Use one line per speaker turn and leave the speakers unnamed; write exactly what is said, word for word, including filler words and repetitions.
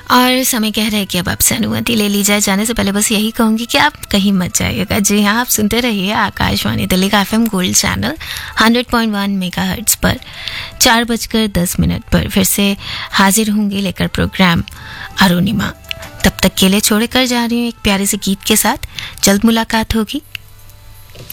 और समय कह रहा है कि अब आपसे अनुमति ले ली जाए। जाने से पहले बस यही कहूँगी कि आप कहीं मत जाइएगा। जी हाँ, आप सुनते रहिए आकाशवाणी दिल्ली का F M gold channel hundred point वन मेगाहर्ट्ज़ पर। चार बजकर दस मिनट पर फिर से हाजिर होंगी लेकर प्रोग्राम अरुणिमा। तब तक के लिए छोड़ कर जा रही हूँ एक प्यारे से गीत के साथ। जल्द मुलाकात होगी।